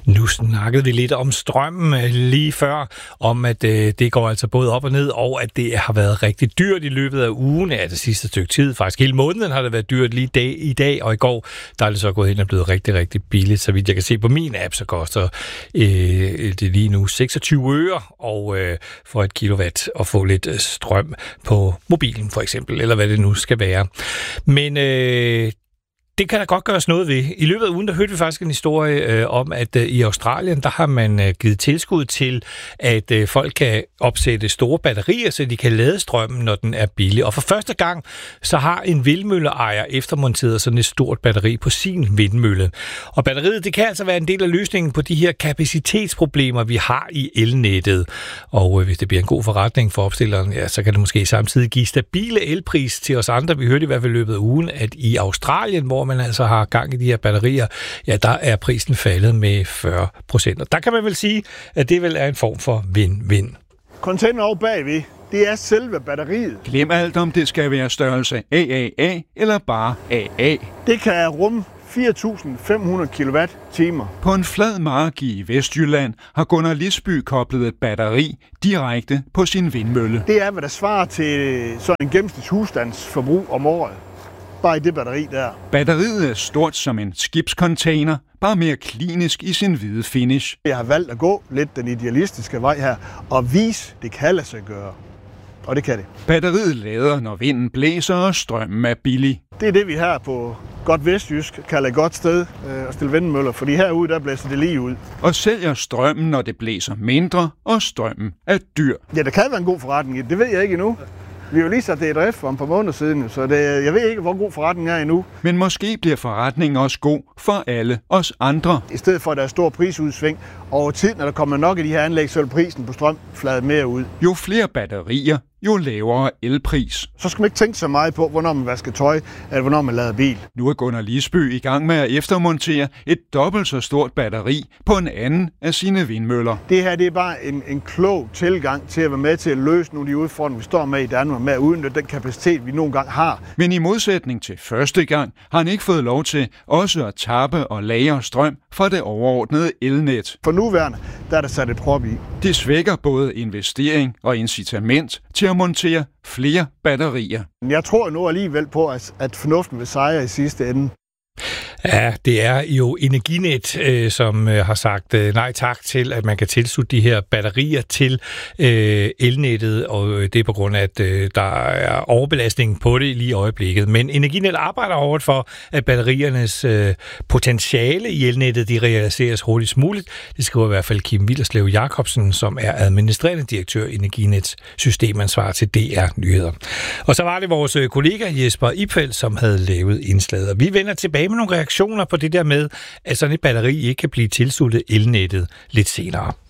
Nu snakkede vi lidt om strømmen lige før, om at det går altså både op og ned, og at det har været rigtig dyrt i løbet af ugen, det sidste stykke tid. Faktisk hele måneden har det været dyrt lige i dag, og i går der er det så gået hen og blevet rigtig, rigtig billigt. Så vidt jeg kan se på min app, så koster det lige nu 26 øre og for 1 kilowatt at få lidt strøm på mobilen for eksempel, eller hvad det nu skal være. Men det kan der godt gøres noget ved. I løbet af ugen, der hørte vi faktisk en historie om, at i Australien, der har man givet tilskud til, at folk kan opsætte store batterier, så de kan lade strømmen, når den er billig. Og for første gang, så har en vindmølleejer eftermonteret sådan et stort batteri på sin vindmølle. Og batteriet, det kan altså være en del af løsningen på de her kapacitetsproblemer, vi har i elnettet. Og hvis det bliver en god forretning for opstilleren, ja, så kan det måske samtidig give stabile elpris til os andre. Vi hørte i hvert fald i løbet af ugen, at i Australien, hvor man altså har gang i de her batterier, ja, der er prisen faldet med 40%. Og der kan man vel sige, at det vel er en form for win-win. Container over bagved, det er selve batteriet. Glem alt om det skal være størrelse AAA eller bare AA. Det kan rumme 4.500 kWh. På en flad mark i Vestjylland har Gunnar Lisby koblet et batteri direkte på sin vindmølle. Det er, hvad der svarer til sådan en gennemsnits husstandsforbrug om året. Bare i det batteri der. Batteriet er stort som en skibscontainer, bare mere klinisk i sin hvide finish. Jeg har valgt at gå lidt den idealistiske vej her, og vise, det kan lade sig gøre. Og det kan det. Batteriet lader, når vinden blæser, og strømmen er billig. Det er det, vi her på godt vestjysk kalder et godt sted at stille vindmøller, fordi herude, der blæser det lige ud. Og sælger strømmen, når det blæser mindre, og strømmen er dyr. Ja, der kan være en god forretning i det. Det ved jeg ikke endnu. Vi har jo lige sat det i drift for et par måneder siden, så jeg ved ikke, hvor god forretningen er endnu. Men måske bliver forretningen også god for alle os andre. I stedet for, at der er stor prisudsving over tid, når der kommer nok af de her anlæg, så vil prisen på strøm flade mere ud. Jo flere batterier, jo lavere elpris. Så skal man ikke tænke så meget på, hvornår man vasker tøj, eller hvornår man lader bil. Nu er Gunnar Lisby i gang med at eftermontere et dobbelt så stort batteri på en anden af sine vindmøller. Det her, det er bare en klog tilgang til at være med til at løse nogle af de udfordringer, vi står med i Danmark, med at udnytte den kapacitet, vi nogle gange har. Men i modsætning til første gang, har han ikke fået lov til også at tappe og lagre strøm fra det overordnede elnet. For nuværende, der er der sat et prop i. Det svækker både investering og incitament til at montere flere batterier. Jeg tror nu alligevel på, at fornuften vil sejre i sidste ende. Ja, det er jo Energinet, som har sagt nej tak til, at man kan tilslutte de her batterier til elnettet, og det er på grund af, at der er overbelastning på det lige i øjeblikket. Men Energinet arbejder hårdt for, at batteriernes potentiale i elnettet, de realiseres hurtigst muligt. Det skriver i hvert fald Kim Willerslev Jacobsen, som er administrerende direktør i Energinets systemansvar til DR Nyheder. Og så var det vores kollega Jesper Ipfeldt, som havde lavet indslaget. Og vi vender tilbage med nogle reaktioner på det der med, at sådan et batteri ikke kan blive tilsluttet elnettet lidt senere.